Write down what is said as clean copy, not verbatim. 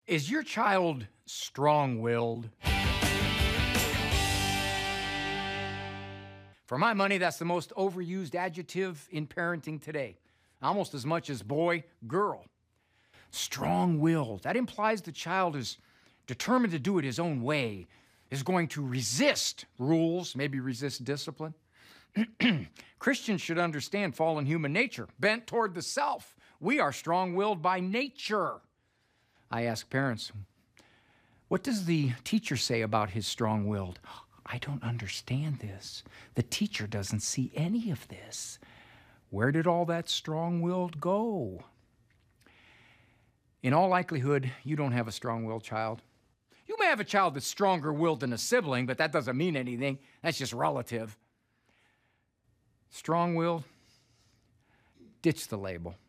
Is your child strong-willed? For my money, that's the most overused adjective in parenting today, almost as much as boy, girl. Strong-willed. That implies the child is determined to do it his own way, is going to resist rules, maybe resist discipline. Christians should understand fallen human nature, bent toward the self. We are strong-willed by nature. I ask parents, what does the teacher say about his strong-willed? I don't understand this. The teacher doesn't see any of this. Where did all that strong-willed go? In all likelihood, you don't have a strong-willed child. You may have a child that's stronger-willed than a sibling, but that doesn't mean anything. That's just relative. Strong-willed, ditch the label.